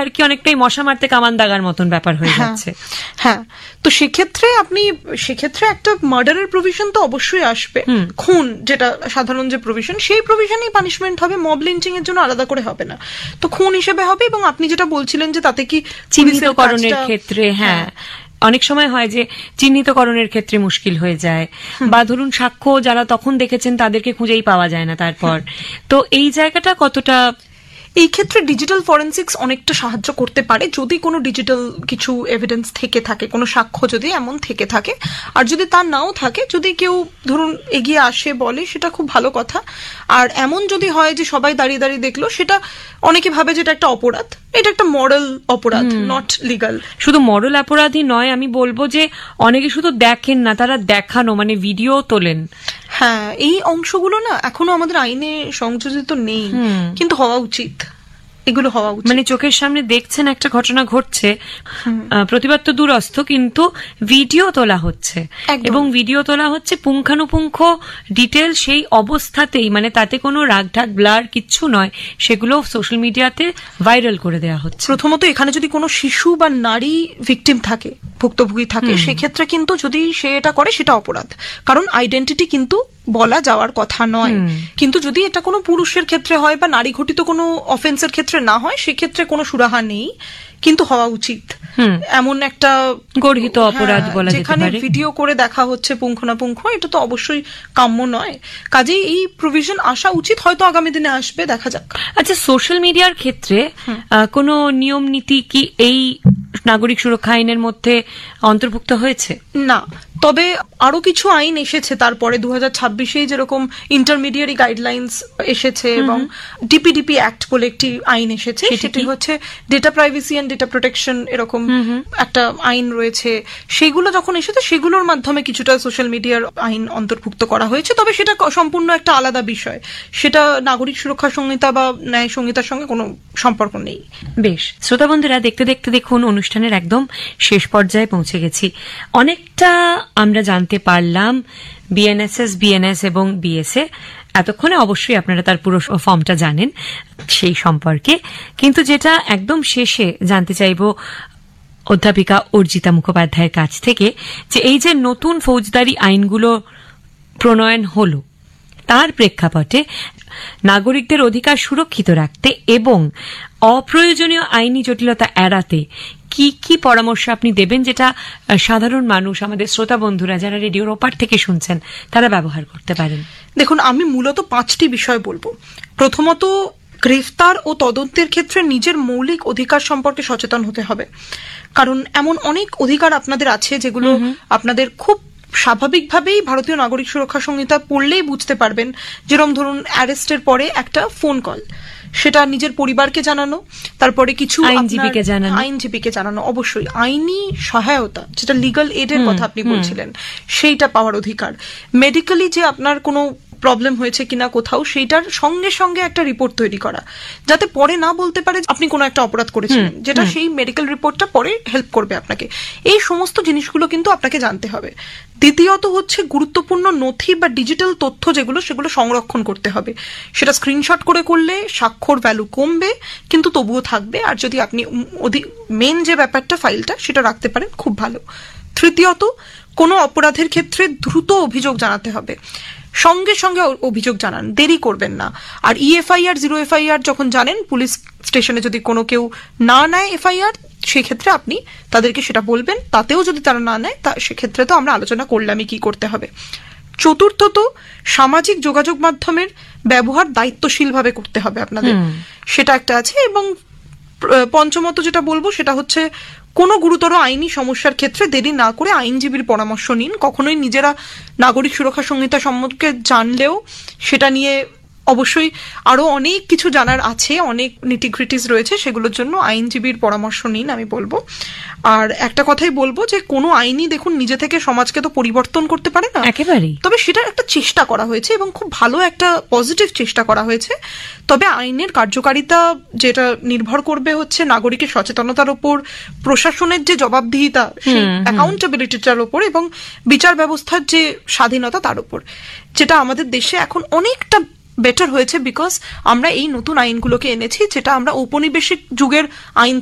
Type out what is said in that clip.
আর কি অনেকটাই মশা মারতে কামান দাগার মতন ব্যাপার হয়ে যাচ্ছে। হ্যাঁ, তো সেক্ষেত্রে একটা মার্ডারের প্রভিশন তো অবশ্যই আসবে। খুন যেটা সাধারণ যে প্রভিশন, সেই প্রভিশনই পানিশমেন্ট হবে, মব লিঞ্চিং এর জন্য আলাদা করে হবে না, তো খুন হিসেবে হবে। এবং আপনি যেটা বলছিলেন যে তাতে কি চিহ্নিতকরণের ক্ষেত্রে, হ্যাঁ অনেক সময় হয় যে চিহ্নিতকরণের ক্ষেত্রে মুশকিল হয়ে যায়, বা ধরুন সাক্ষ্য যারা তখন দেখেছেন তাদেরকে খুঁজেই পাওয়া যায় না তারপর, তো এই জায়গাটা কতটা এই ক্ষেত্রে ডিজিটাল ফরেন্সিক্স অনেকটা সাহায্য করতে পারে, যদি কোনো ডিজিটাল কিছু এভিডেন্স থেকে থাকে, কোনো সাক্ষ্য যদি এমন থেকে থাকে। আর যদি তা নাও থাকে, যদি কেউ ধরুন এগিয়ে আসে বলে, সেটা খুব ভালো কথা। আর এমন যদি হয় যে সবাই দাঁড়িয়ে দাঁড়িয়ে দেখলো, সেটা অনেকে ভাবে যেটা একটা অপরাধ, এটা একটা মরাল অপরাধ, নট লিগাল। শুধু মরাল অপরাধই নয়, আমি বলবো যে অনেকে শুধু দেখেন না, তারা দেখানো মানে ভিডিও তোলেন। হ্যাঁ, এই অংশগুলো না এখনো আমাদের আইনে সংযোজিত নেই, কিন্তু হওয়া উচিত, এগুলো হওয়া উচিত। মানে চোখের সামনে দেখছেন একটা ঘটনা ঘটছে, প্রতিবাদ তো দূরস্থ, কিন্তু ভিডিও তোলা হচ্ছে, এবং ভিডিও তোলা হচ্ছে পুঙ্খানুপুঙ্খ ডিটেল সেই অবস্থাতেই, মানে তাতে কোনো রাগঢাক ব্লার কিচ্ছু নয়, সেগুলো সোশ্যাল মিডিয়াতে ভাইরাল করে দেওয়া হচ্ছে। প্রথমত এখানে যদি কোনো শিশু বা নারী ভিকটিম থাকে, ভুক্তভোগী থাকে, সেক্ষেত্রে কিন্তু যদি সে এটা করে সেটা অপরাধ, কারণ আইডেন্টিটি কিন্তু বলা যাওয়ার কথা নয়। কিন্তু যদি এটা কোনো পুরুষের ক্ষেত্রে হয় বা নারী ঘটিত কোনো অফেন্সের ক্ষেত্রে না হয়, সেক্ষেত্রে কোনো সুরাহা নেই, কিন্তু হওয়া উচিত। এমন একটা গর্হিত অপরাধ বলা যেতে পারে, যেখানে ভিডিও করে দেখা হচ্ছে পুঙ্খানুপুঙ্খ, এটা তো অবশ্যই কাম্য নয়। কাজেই এই প্রভিশন আসা উচিত, হয়তো আগামী দিনে আসবে, দেখা যাক। আচ্ছা, সোশ্যাল মিডিয়ার ক্ষেত্রে কোনো নিয়ম নীতি কি এই নাগরিক সুরক্ষা আইনের মধ্যে অন্তর্ভুক্ত হয়েছে? না, তবে আরো কিছু আইন এসেছে তারপরে 2026-এই, যেরকম ইন্টারমিডিয়ারি গাইডলাইন্স এসেছে, এবং ডিপিডিপি অ্যাক্ট বলে একটি আইন এসেছে, সেটি হচ্ছে data privacy and data protection, এরকম একটা আইন রয়েছে। সেগুলো যখন এসেছে, সেগুলোর মাধ্যমে কিছুটা সোশ্যাল মিডিয়ার আইন অন্তর্ভুক্ত করা হয়েছে, তবে সেটা সম্পূর্ণ একটা আলাদা বিষয়, সেটা নাগরিক সুরক্ষা সংহিতা বা ন্যায় সংহিতার সঙ্গে কোনো সম্পর্ক নেই। বেশ, শ্রোতা বন্ধুরা, দেখতে দেখতে দেখুন অনুষ্ঠানের একদম শেষ পর্যায়ে পৌঁছে গেছি। অনেকটা আমরা জানতে পারলাম বিএনএসএস, বিএনএস এবং বিএসএ। এতক্ষণে অবশ্যই আপনারা তার পুরো ফর্মটা জানেন সেই সম্পর্কে, কিন্তু যেটা একদম শেষে জানতে চাইব অধ্যাপিকা অর্জিতা মুখোপাধ্যায়ের কাছ থেকে, যে এই যে নতুন ফৌজদারি আইনগুলো প্রণয়ন হলো, তার প্রেক্ষাপটে নাগরিকদের অধিকার সুরক্ষিত রাখতে এবং অপ্রয়োজনীয় আইনি জটিলতা এড়াতে কি কি পরামর্শ আপনি দেবেন, যেটা সাধারণ মানুষ, আমাদের শ্রোতা বন্ধুরা যারা রেডিওর ওপার থেকে শুনছেন, তারা ব্যবহার করতে পারেন? দেখুন, আমি মূলত 5টি বিষয় বলবো। প্রথমত, গ্রেফতার ও তদন্তের ক্ষেত্রে নিজের মৌলিক অধিকার সম্পর্কে সচেতন হতে হবে, কারণ এমন অনেক অধিকার আপনাদের আছে যেগুলো আপনাদের খুব স্বাভাবিকভাবেই ভারতীয় নাগরিক সুরক্ষা সংহিতা পড়লেই বুঝতে পারবেন। যেরকম ধরুন, অ্যারেস্টের পরে একটা ফোন কল, সেটা নিজের পরিবারকে জানানো, তারপরে কিছু আইনজীবীকে জানানো, অবশ্যই আইনি সহায়তা, যেটা লিগাল এডের কথা আপনি বলছিলেন, সেইটা পাওয়ার অধিকার। মেডিকেলি যে আপনার কোনো প্রবলেম হয়েছে কিনা কোথাও, সেইটার সঙ্গে সঙ্গে একটা রিপোর্ট তৈরি করা, যাতে পরে না বলতে পারে আপনি কোনো একটা অপরাধ করেছিলেন, যেটা সেই মেডিকেল রিপোর্টটা পরে হেল্প করবে আপনাকে। এই সমস্ত জিনিসগুলো কিন্তু আপনাকে জানতে হবে। দ্বিতীয়ত হচ্ছে, গুরুত্বপূর্ণ নথি বা ডিজিটাল তথ্য যেগুলো, সেগুলো সংরক্ষণ করতে হবে। সেটা স্ক্রিনশট করে করলে স্বাক্ষর ভ্যালু কমবে, কিন্তু তবুও থাকবে। আর যদি আপনি মেন যে ব্যাপারটা, ফাইলটা, সেটা রাখতে পারেন, খুব ভালো। তৃতীয়ত, কোনো অপরাধের ক্ষেত্রে দ্রুত অভিযোগ জানাতে হবে, সঙ্গে সঙ্গে অভিযোগ জানান, দেরি করবেন না। আর EFIR 0 FIR যখন জানেন, পুলিশ স্টেশনে যদি কোনো কেউ না নেয় FIR, সেক্ষেত্রে আপনি তাদেরকে সেটা বলবেন। তাতেও যদি তারা না নেয়, সেক্ষেত্রে তো আমরা আলোচনা করলামই কি করতে হবে। চতুর্থত, সামাজিক যোগাযোগ মাধ্যমের ব্যবহার দায়িত্বশীলভাবে করতে হবে আপনাদের, সেটা একটা আছে। এবং পঞ্চমত যেটা বলবো, সেটা হচ্ছে, কোনো গুরুতর আইনি সমস্যার ক্ষেত্রে দেরি না করে আইনজীবীর পরামর্শ নিন। কখনোই নিজেরা নাগরিক সুরক্ষা সংহিতা সম্পর্কে জানলেও সেটা নিয়ে অবশ্যই আরো অনেক কিছু জানার আছে, অনেক নিটিগ্রিটিস রয়েছে, সেগুলোর জন্য আইনজীবীর পরামর্শ নিন, আমি বলবো। আর একটা কথাই বলবো, যে কোনো আইনই দেখুন নিজে থেকে সমাজকে তো পরিবর্তন করতে পারে না একেবারেই, তবে সেটার একটা চেষ্টা করা হয়েছে, এবং খুব ভালো একটা পজিটিভ চেষ্টা করা হয়েছে। তবে আইনের কার্যকারিতা যেটা নির্ভর করবে হচ্ছে নাগরিকের সচেতনতার উপর, প্রশাসনের যে জবাবদিহিতা, সেই অ্যাকাউন্টেবিলিটিটার উপর, এবং বিচার ব্যবস্থার যে স্বাধীনতা, তার উপর, যেটা আমাদের দেশে এখন অনেকটা বেটার হয়েছে, বিকজ আমরা এই নতুন আইনগুলোকে এনেছি, যেটা আমরা ঔপনিবেশিক যুগের আইন